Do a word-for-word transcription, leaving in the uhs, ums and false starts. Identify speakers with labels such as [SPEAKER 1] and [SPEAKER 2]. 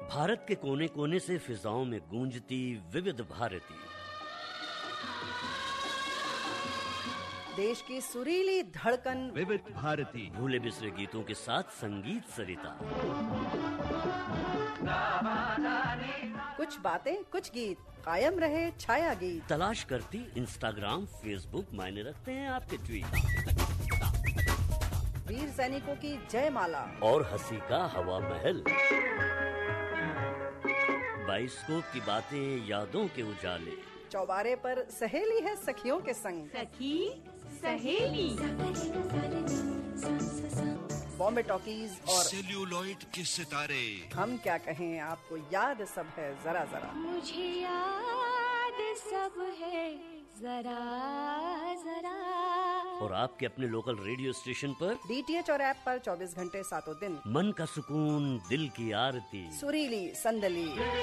[SPEAKER 1] भारत के कोने कोने से फिजाओं में गूंजती विविध भारती,
[SPEAKER 2] देश की सुरीली धड़कन
[SPEAKER 3] विविध भारती,
[SPEAKER 1] भूले बिसरे गीतों के साथ संगीत सरिता।
[SPEAKER 2] कुछ बातें कुछ गीत, कायम रहे छाया गीत।
[SPEAKER 1] तलाश करती इंस्टाग्राम फेसबुक, मायने रखते हैं आपके ट्वीट।
[SPEAKER 2] वीर सैनिकों की जयमाला
[SPEAKER 1] और हंसी का हवा महल, बाइस्कोप की बातें, यादों के उजाले।
[SPEAKER 2] चौबारे पर सहेली है सखियों के संग,
[SPEAKER 4] सखी सहेली।
[SPEAKER 2] बॉम्बे टॉकीज और
[SPEAKER 3] सेल्यूलॉइड के सितारे।
[SPEAKER 2] हम क्या कहें, आपको याद सब है जरा जरा।
[SPEAKER 4] मुझे याद सब है जरा जरा।
[SPEAKER 1] और आपके अपने लोकल रेडियो स्टेशन पर,
[SPEAKER 2] डीटीएच और ऐप पर चौबीस घंटे सातों दिन।
[SPEAKER 1] मन का सुकून, दिल की आरती,
[SPEAKER 2] सुरीली संदली।